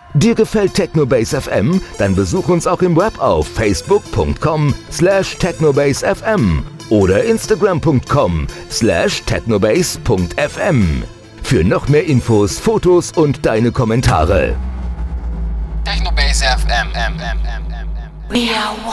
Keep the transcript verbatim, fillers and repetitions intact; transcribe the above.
Dir gefällt Technobase F M? Dann besuch uns auch im Web auf facebook punkt com slash technobase f m oder instagram punkt com slash technobase punkt f m. Für noch mehr Infos, Fotos und deine Kommentare. Technobase F M. We are